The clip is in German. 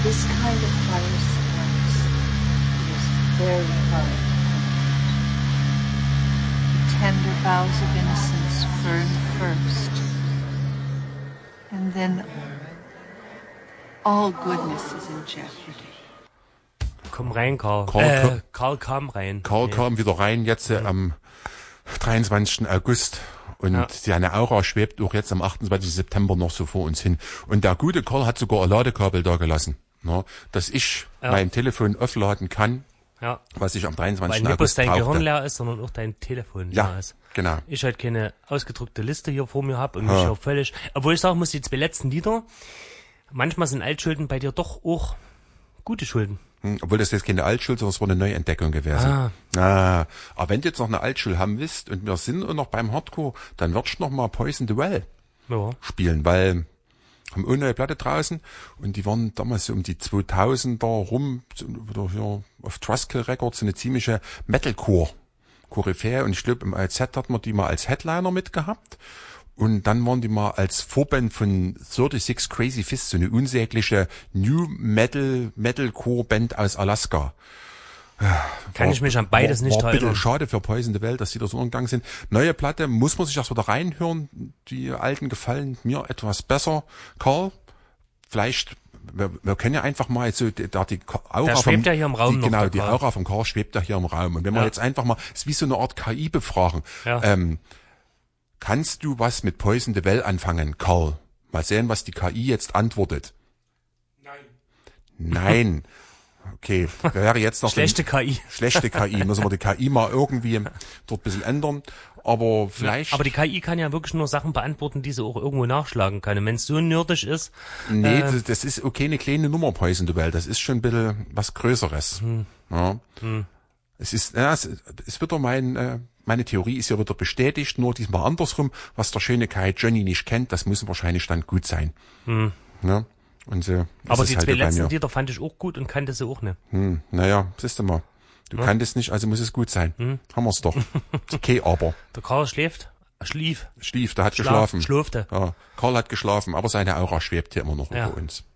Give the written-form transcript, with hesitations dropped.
this kind of fire sparks, it is very hard to find. The tender boughs of innocence burn first, and then all goodness is in jeopardy. Komm rein, Karl. Karl kam rein. Karl kam wieder rein, jetzt am 23. August. Und seine Aura schwebt auch jetzt am 28. September noch so vor uns hin. Und der gute Karl hat sogar ein Ladekabel da gelassen, ne, dass ich mein Telefon aufladen kann, was ich am 23. Weil August nicht bloß dein brauchte. Gehirn leer ist, sondern auch dein Telefon leer ist. Genau. Ich halt keine ausgedruckte Liste hier vor mir habe und mich auch völlig, obwohl ich sagen muss, die 2 letzten Lieder, manchmal sind Altschulden bei dir doch auch gute Schulden. Obwohl das jetzt keine Altschuld, sondern es war eine Neuentdeckung gewesen. Aber wenn du jetzt noch eine Altschuld haben willst und wir sind noch beim Hardcore, dann würdest du noch mal Poison the Well spielen, weil haben eine neue Platte draußen und die waren damals so um die 2000er rum, oder hier auf Trustkill Records, so eine ziemliche Metalcore-Koryphäe, und ich glaube im AZ hat man die mal als Headliner mitgehabt. Und dann waren die mal als Vorband von 36 Crazy Fists, so eine unsägliche New Metalcore Band aus Alaska. Kann ich mich an beides nicht erinnern. erinnern. Schade für Poison the Well, dass die da so umgegangen sind. Neue Platte, muss man sich erst wieder reinhören. Die alten gefallen mir etwas besser. Karl, vielleicht, wir können ja einfach mal so, die Aura der schwebt ja hier im Raum Genau, noch, die Aura vom Karl schwebt ja hier im Raum. Und wenn wir jetzt einfach mal, es ist wie so eine Art KI befragen. Kannst du was mit Poison the Well anfangen, Karl? Mal sehen, was die KI jetzt antwortet. Nein. Okay, wäre jetzt noch schlechte KI. Schlechte KI. Müssen wir die KI mal irgendwie dort ein bisschen ändern. Aber vielleicht... Aber die KI kann ja wirklich nur Sachen beantworten, die sie auch irgendwo nachschlagen kann. Und wenn es so nerdig ist... Nee, das ist okay, eine kleine Nummer, Poison the Well. Das ist schon ein bisschen was Größeres. Es ist, es wird doch meine Theorie ist ja wieder bestätigt, nur diesmal andersrum. Was der schöne Kai Johnny nicht kennt, das muss wahrscheinlich dann gut sein. Ja? Und so. Aber die halt 2 letzten Lieder fand ich auch gut und kannte sie auch nicht. Naja, siehst du mal. Du kanntest nicht, also muss es gut sein. Haben wir's doch. Okay, aber. Der Karl schlief, der hat geschlafen. Schlurfte. Ja, Karl hat geschlafen, aber seine Aura schwebt hier immer noch über uns.